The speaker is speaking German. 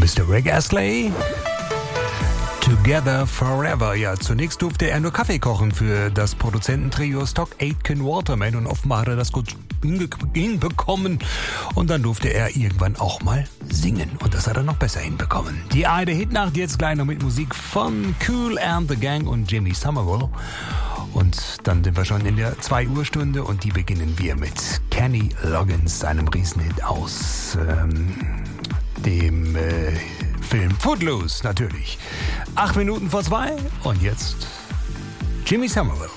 Mr. Rick Astley. Together Forever. Ja, zunächst durfte er nur Kaffee kochen für das Produzententrio Stock Aitken Waterman und offenbar hat er das gut hinbekommen. Und dann durfte er irgendwann auch mal singen und das hat er noch besser hinbekommen. Die eine Hitnacht jetzt gleich noch mit Musik von Kool and the Gang und Jimmy Somerville. Und dann sind wir schon in der 2 Uhr Stunde und die beginnen wir mit Kenny Loggins, einem Riesenhit aus dem Film Footloose, natürlich. 8 Minuten vor 2 und jetzt Jimmy Somerville.